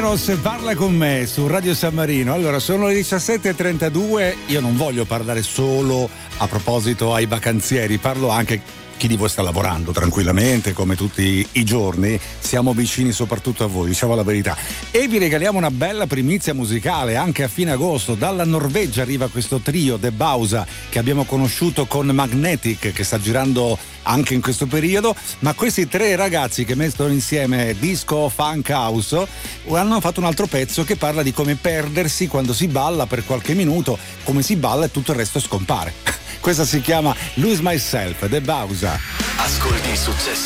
Eros, parla con me su Radio San Marino. Allora, sono le 17:32. Io non voglio parlare solo a proposito ai vacanzieri, parlo anche chi di voi sta lavorando tranquillamente come tutti i giorni. Siamo vicini soprattutto a voi, diciamo la verità, e vi regaliamo una bella primizia musicale anche a fine agosto. Dalla Norvegia arriva questo trio The Bausa che abbiamo conosciuto con Magnetic, che sta girando anche in questo periodo, ma questi tre ragazzi che mettono insieme disco, funk, house hanno fatto un altro pezzo che parla di come perdersi quando si balla per qualche minuto, come si balla e tutto il resto scompare. Questa si chiama Lose Myself, The Bausa. Ascolti i successi